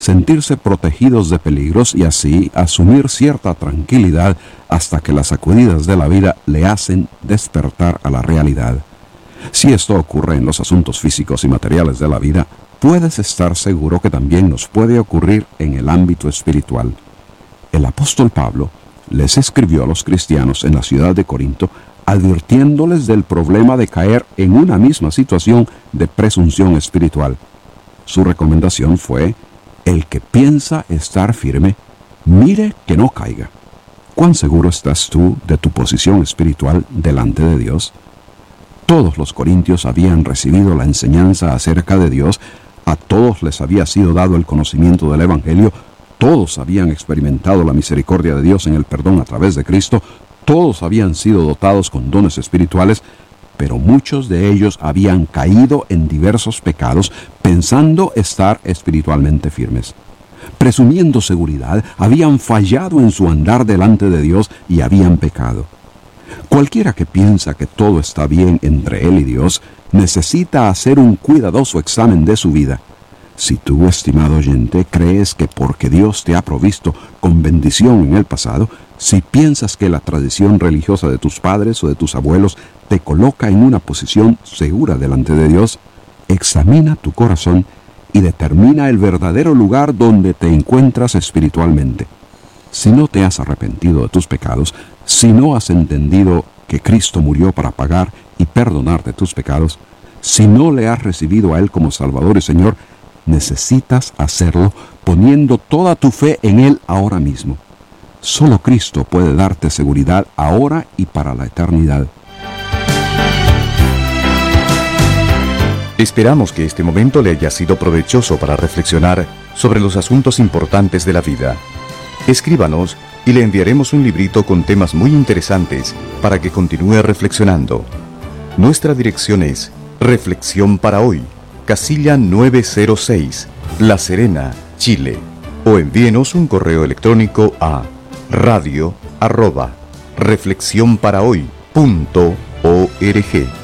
sentirse protegidos de peligros y así asumir cierta tranquilidad hasta que las sacudidas de la vida le hacen despertar a la realidad. Si esto ocurre en los asuntos físicos y materiales de la vida, puedes estar seguro que también nos puede ocurrir en el ámbito espiritual. El apóstol Pablo les escribió a los cristianos en la ciudad de Corinto advirtiéndoles del problema de caer en una misma situación de presunción espiritual. Su recomendación fue: el que piensa estar firme, mire que no caiga. ¿Cuán seguro estás tú de tu posición espiritual delante de Dios? Todos los corintios habían recibido la enseñanza acerca de Dios, a todos les había sido dado el conocimiento del Evangelio, todos habían experimentado la misericordia de Dios en el perdón a través de Cristo, todos habían sido dotados con dones espirituales, pero muchos de ellos habían caído en diversos pecados pensando estar espiritualmente firmes. Presumiendo seguridad, habían fallado en su andar delante de Dios y habían pecado. Cualquiera que piensa que todo está bien entre él y Dios, necesita hacer un cuidadoso examen de su vida. Si tú, estimado oyente, crees que porque Dios te ha provisto con bendición en el pasado, si piensas que la tradición religiosa de tus padres o de tus abuelos te coloca en una posición segura delante de Dios, examina tu corazón y determina el verdadero lugar donde te encuentras espiritualmente. Si no te has arrepentido de tus pecados, si no has entendido que Cristo murió para pagar y perdonarte tus pecados, si no le has recibido a Él como Salvador y Señor, necesitas hacerlo poniendo toda tu fe en Él ahora mismo. Solo Cristo puede darte seguridad ahora y para la eternidad. Esperamos que este momento le haya sido provechoso para reflexionar sobre los asuntos importantes de la vida. Escríbanos y le enviaremos un librito con temas muy interesantes para que continúe reflexionando. Nuestra dirección es Reflexión para Hoy, Casilla 906, La Serena, Chile. O envíenos un correo electrónico a radio@reflexionparahoy.org.